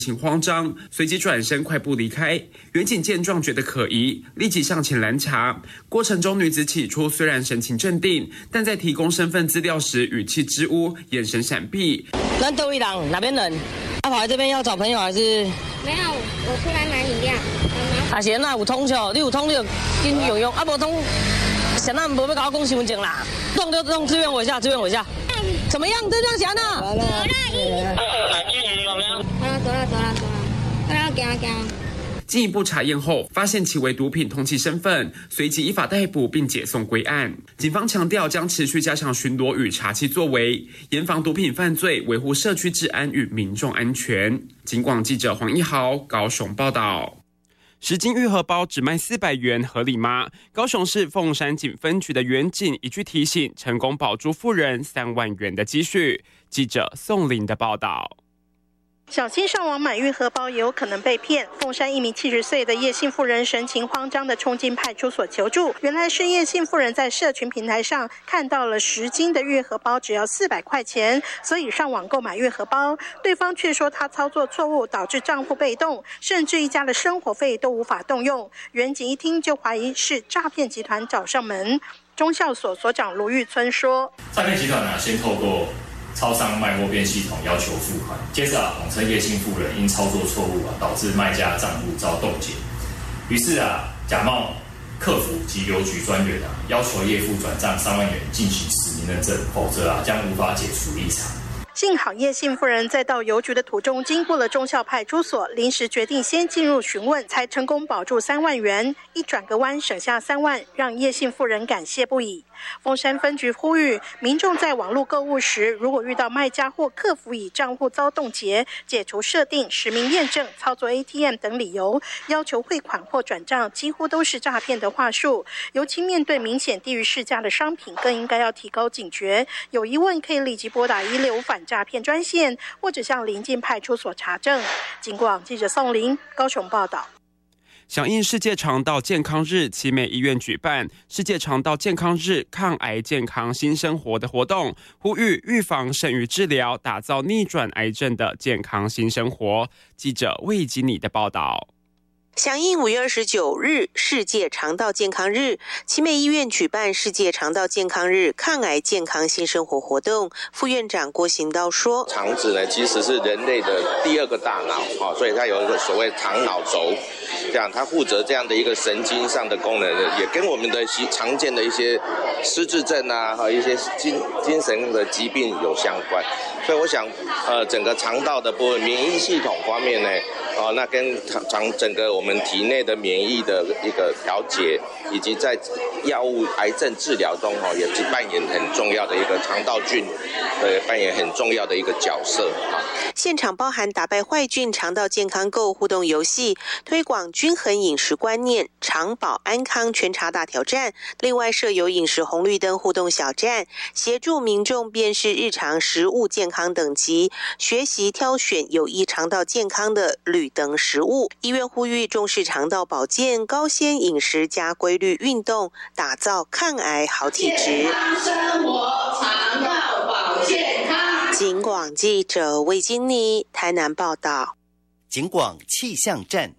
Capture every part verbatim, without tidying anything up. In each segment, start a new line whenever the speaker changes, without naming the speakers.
情慌张，随即转身快步离开。员警见状觉得可疑，立即上前拦查。过程中，女子起初虽然神情镇定，但在提供身份资料时语气支吾，眼神闪避。
咱都一人，哪边人？啊，跑来这边要找朋友还是？
没有，我出来买饮料。
啊，是那有通就，你有通你就紧用用，啊无通，现在无要搞我讲身份证啦。动就动，支援我一下，支援我一下。怎么样？这样想呢？
走了，走了，走了，走了，我要行行。
进一步查验后，发现其为毒品通缉身份，随即依法逮捕并解送归案。警方强调将持续加强巡逻与查缉作为，严防毒品犯罪，维护社区治安与民众安全。警广记者黄一豪高雄报道。十斤玉荷包只卖四百元，合理吗？高雄市凤山警分局的员警一句提醒，成功保住富人三万元的积蓄。记者宋林的报道。
小心上网买玉荷包也有可能被骗。凤山一名七十岁的叶姓妇人神情慌张地冲进派出所求助，原来是叶姓妇人在社群平台上看到了十斤的玉荷包只要四百块钱，所以上网购买玉荷包。对方却说他操作错误，导致账户被冻，甚至一家的生活费都无法动用。员警一听就怀疑是诈骗集团找上门。中校所所长卢玉村说：
诈骗集团呢，先透过超商卖货变系统要求付款，接着啊，谎称叶姓妇人因操作错误啊，导致卖家账户遭冻结。于是啊，假冒客服及邮局专员啊，要求业妇转账三万元进行实名认证，否则啊，将无法解除立场。
幸好叶姓妇人在到邮局的途中经过了忠孝派出所，临时决定先进入询问，才成功保住三万元。一转个弯省下三万，让叶姓妇人感谢不已。凤山分局呼吁民众在网络购物时，如果遇到卖家或客服以账户遭冻结、解除设定、实名验证、操作 A T M 等理由要求汇款或转账，几乎都是诈骗的话术。尤其面对明显低于市价的商品，更应该要提高警觉。有疑问可以立即拨打一六五反诈骗专线，或者向邻近派出所查证。警广记者宋林高雄报道。
响应世界肠道健康日，奇美医院举办世界肠道健康日抗癌健康新生活的活动，呼吁预防胜于治疗，打造逆转癌症的健康新生活。记者魏吉尼的报道。
响应五月二十九日世界肠道健康日，奇美医院举办世界肠道健康日抗癌健康新生活活动。副院长郭行道说：
肠子呢其实是人类的第二个大脑，所以它有一个所谓肠脑轴，这样它负责这样的一个神经上的功能，也跟我们的常见的一些失智症啊和一些精精神的疾病有相关。所以我想呃整个肠道的部分免疫系统方面呢，哦那跟肠整个我们体内的免疫的一个调节，以及在药物癌症治疗中哦，也是扮演很重要的一个肠道菌，呃，扮演很重要的一个角色啊。
现场包含打败坏菌肠道健康购互动游戏，推广均衡饮食观念，肠保安康全查大挑战。另外设有饮食红绿灯互动小站，协助民众辨识日常食物健康等级，学习挑选有益肠道健康的绿灯食物。医院呼吁重视肠道保健，高纤饮食加规律运动，打造抗癌好体质。
健康生活，肠道保健康。
警广记者魏金妮台南报道。
警广气象站。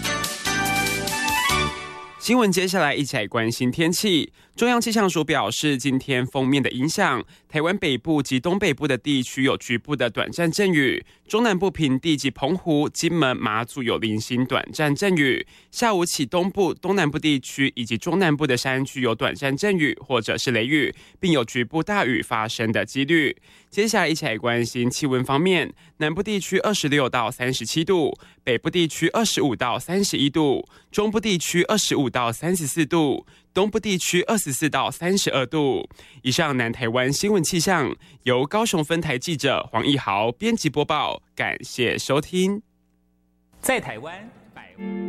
新闻接下来一起来关心天气。中央气象署表示，今天锋面的影响，台湾北部及东北部的地区有局部的短暂阵雨，中南部平地及澎湖、金门、马祖有零星短暂阵雨。下午起，东部、东南部地区以及中南部的山区有短暂阵雨或者是雷雨，并有局部大雨发生的几率。接下来一起来关心气温方面，南部地区二十六到三十七度，北部地区二十五到三十一度，中部地区二十五到三十四度，东部地区二十四到三十二度。以上南台湾新闻气象由高雄分台记者黄义豪编辑播报，感谢收听。
在台湾百